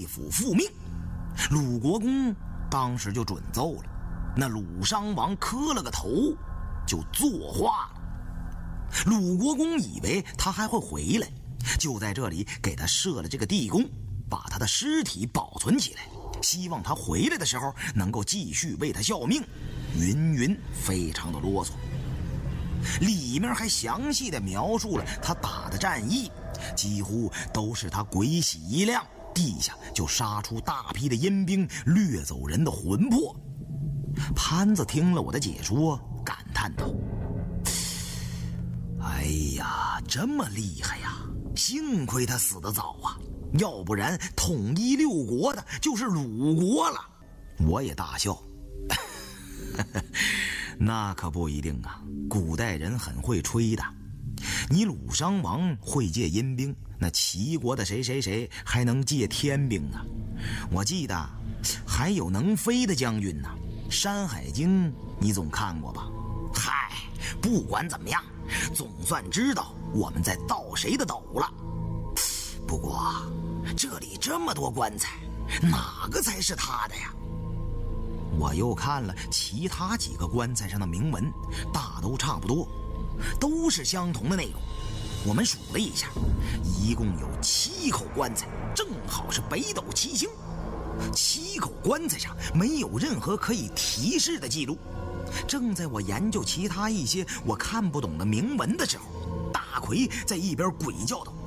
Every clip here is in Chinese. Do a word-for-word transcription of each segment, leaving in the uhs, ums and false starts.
府复命。鲁国公当时就准奏了，那鲁商王磕了个头，就作画了。鲁国公以为他还会回来，就在这里给他设了这个地宫，把他的尸体保存起来，希望他回来的时候能够继续为他效命，云云非常的啰嗦。里面还详细的描述了他打的战役，几乎都是他鬼洗一亮，地下就杀出大批的阴兵，掠走人的魂魄。潘子听了我的解说，感叹道：哎呀，这么厉害呀，幸亏他死得早啊，要不然统一六国的就是鲁国了。我也大笑那可不一定啊，古代人很会吹的。你鲁商王会借阴兵，那齐国的谁谁谁还能借天兵呢？我记得还有能飞的将军呢，《山海经》你总看过吧？嗨，不管怎么样，总算知道我们在盗谁的斗了。不过这里这么多棺材，哪个才是他的呀？我又看了其他几个棺材上的铭文，大都差不多，都是相同的内容。我们数了一下，一共有七口棺材，正好是北斗七星。七口棺材上没有任何可以提示的记录。正在我研究其他一些我看不懂的铭文的时候，大奎在一边鬼叫道：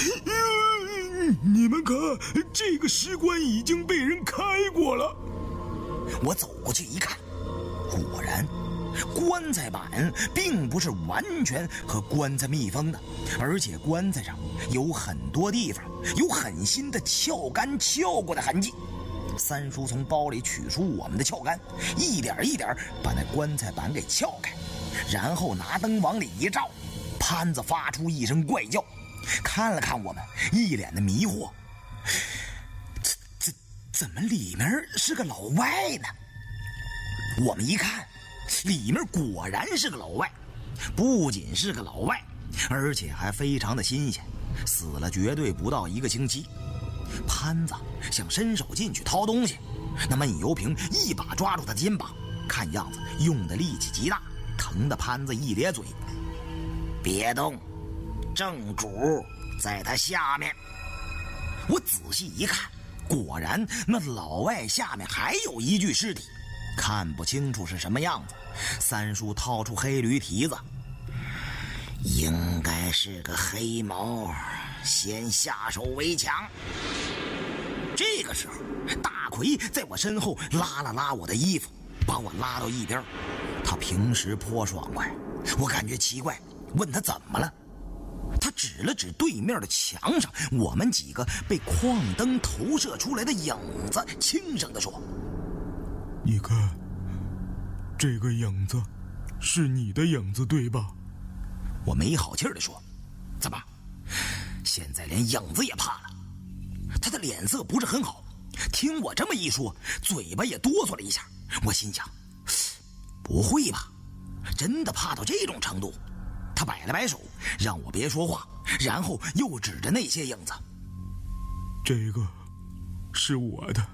你们看，这个石棺已经被人开过了。 我走过去一看，果然棺材板并不是完全和棺材密封的，而且棺材上有很多地方有狠心的撬杆撬过的痕迹。三叔从包里取出我们的撬杆，一点一点把那棺材板给撬开，然后拿灯往里一照。潘子发出一声怪叫，看了看我们，一脸的迷惑。这这怎么里面是个老外呢？我们一看，里面果然是个老外，不仅是个老外，而且还非常的新鲜，死了绝对不到一个星期。潘子想伸手进去掏东西，那闷油瓶一把抓住他的肩膀，看样子用的力气极大，疼得潘子一咧嘴。别动，正主在他下面。我仔细一看，果然那老外下面还有一具尸体，看不清楚是什么样子。三叔掏出黑驴蹄子，应该是个黑毛，先下手为强。这个时候，大奎在我身后拉了拉我的衣服，把我拉到一边。他平时颇爽快，我感觉奇怪，问他怎么了。他指了指对面的墙上我们几个被矿灯投射出来的影子，轻声地说： 你看，这个影子是你的影子对吧？ 我没好气地说：怎么现在连影子也怕了？他的脸色不是很好，听我这么一说，嘴巴也哆嗦了一下。我心想，不会吧，真的怕到这种程度？他摆了摆手，让我别说话，然后又指着那些影子： 这个是我的，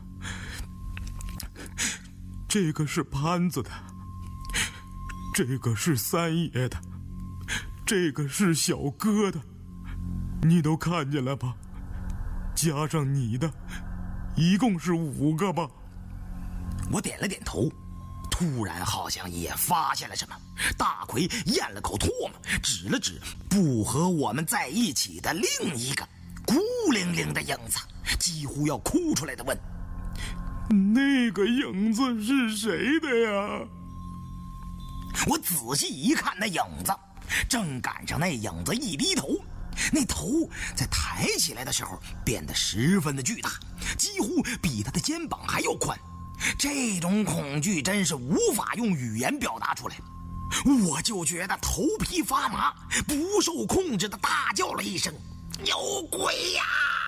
这个是潘子的，这个是三爷的，这个是小哥的，你都看见了吧？加上你的，一共是五个吧？ 我点了点头，突然好像也发现了什么。大奎咽了口唾沫，指了指不和我们在一起的另一个孤零零的影子，几乎要哭出来的问： 那个影子是谁的呀？ 我仔细一看，那影子正赶上那影子一低头，那头在抬起来的时候变得十分的巨大，几乎比他的肩膀还要宽。这种恐惧真是无法用语言表达出来，我就觉得头皮发麻，不受控制的大叫了一声：有鬼呀！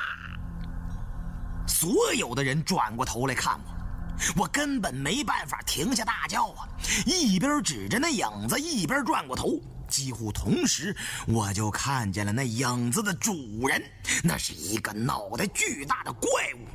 所有的人转过头来看我，我根本没办法停下大叫啊，一边指着那影子一边转过头。几乎同时，我就看见了那影子的主人，那是一个脑袋巨大的怪物，